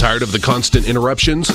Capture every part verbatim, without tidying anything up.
Tired of the constant interruptions?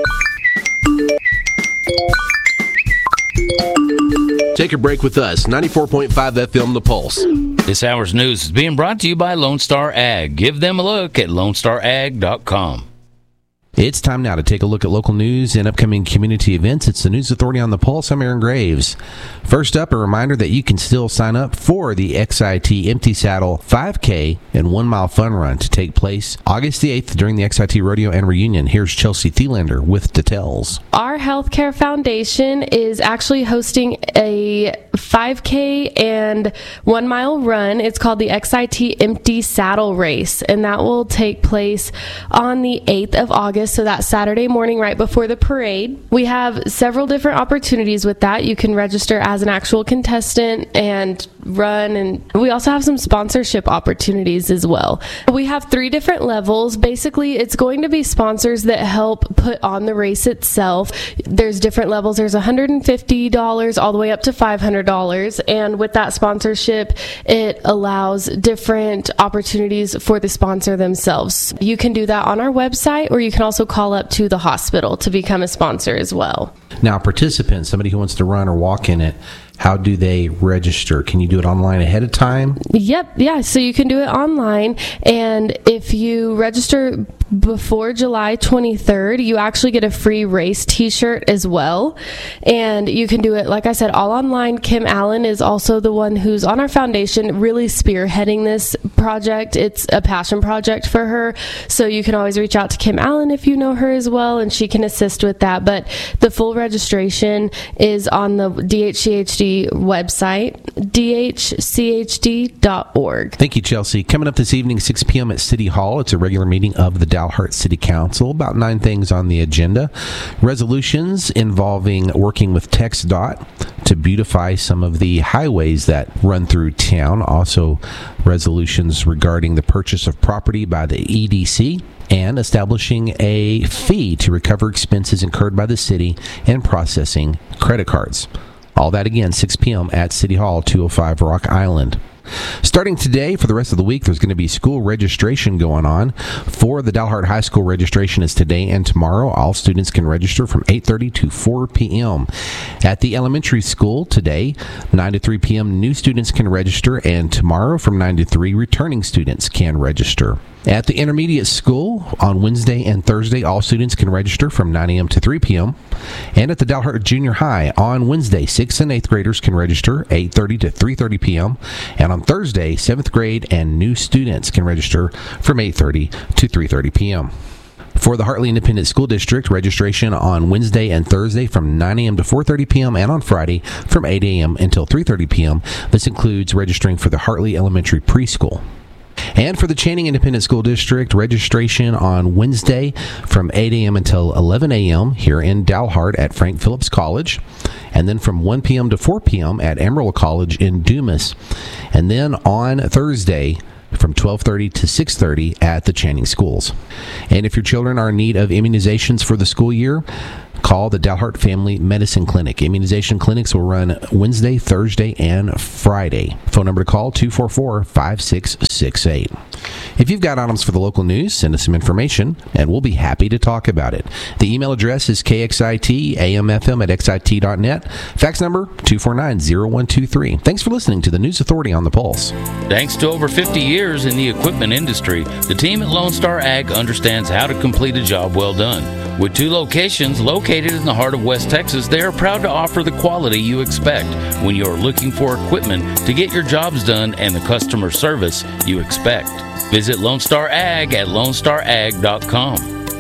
Take a break with us, ninety-four point five F M The Pulse. This hour's news is being brought to you by Lone Star Ag. Give them a look at lone star ag dot com. It's time now to take a look at local news and upcoming community events. It's the News Authority on the Pulse. I'm Aaron Graves. First up, a reminder that you can still sign up for the X I T Empty Saddle five K and one mile fun run to take place August the eighth during the X I T Rodeo and Reunion. Here's Chelsea Thielander with details. Our Healthcare Foundation is actually hosting a five K and one mile run. It's called the X I T Empty Saddle Race, and that will take place on the eighth of August. So that Saturday morning right before the parade. We have several different opportunities with that. You can register as an actual contestant and run, and we also have some sponsorship opportunities as well. We have three different levels. Basically, it's going to be sponsors that help put on the race itself. There's different levels. There's one hundred fifty dollars all the way up to five hundred dollars, and with that sponsorship, it allows different opportunities for the sponsor themselves. You can do that on our website, or you can also call up to the hospital to become a sponsor as well. Now, participants, somebody who wants to run or walk in it, how do they register? Can you do it online ahead of time? Yep, yeah, so you can do it online, and if you register before July twenty-third, you actually get a free race t-shirt as well, and you can do it, like I said, all online. Kim Allen is also the one who's on our foundation really spearheading this project. It's a passion project for her, so you can always reach out to Kim Allen if you know her as well, and she can assist with that. But the full registration is on the D H C H D website, d h c h d dot org. Thank you, Chelsea. Coming up this evening, six p.m. at City Hall, it's a regular meeting of the Dalhart City Council. About nine things on the agenda. Resolutions involving working with TxDOT to beautify some of the highways that run through town. Also, resolutions regarding the purchase of property by the E D C, and establishing a fee to recover expenses incurred by the city in processing credit cards. All that again, six p.m. at City Hall, two oh five Rock Island. Starting today, for the rest of the week, there's going to be school registration going on. For the Dalhart High School, registration is today and tomorrow. All students can register from eight thirty to four p.m. At the elementary school today, nine to three p.m., new students can register, and tomorrow from nine to three, returning students can register. At the intermediate school, on Wednesday and Thursday, all students can register from nine a.m. to three p.m. And at the Dalhart Junior High, on Wednesday, sixth and eighth graders can register eight thirty to three thirty p.m. And on Thursday, seventh grade and new students can register from eight thirty to three thirty p.m. For the Hartley Independent School District, registration on Wednesday and Thursday from nine a.m. to four thirty p.m. and on Friday from eight a.m. until three thirty p.m. This includes registering for the Hartley Elementary Preschool. And for the Channing Independent School District, registration on Wednesday from eight a.m. until eleven a.m. here in Dalhart at Frank Phillips College. And then from one p.m. to four p.m. at Emerald College in Dumas. And then on Thursday from twelve thirty to six thirty at the Channing schools. And if your children are in need of immunizations for the school year, call the Dalhart Family Medicine Clinic. Immunization clinics will run Wednesday, Thursday, and Friday. Phone number to call, two four four, five six six eight. If you've got items for the local news, send us some information, and we'll be happy to talk about it. The email address is k x i t a m f m at x i t dot net. Fax number, two four nine, zero one two three. Thanks for listening to the News Authority on the Pulse. Thanks to over fifty years in the equipment industry, the team at Lone Star Ag understands how to complete a job well done. With two locations located in the heart of West Texas, they are proud to offer the quality you expect when you are looking for equipment to get your jobs done and the customer service you expect. Visit Lone Star Ag at lone star ag dot com.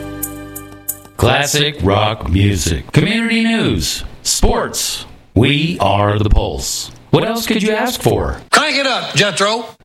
Classic rock music, community news, sports. We are the Pulse. What else could you ask for? Crank it up, Jethro.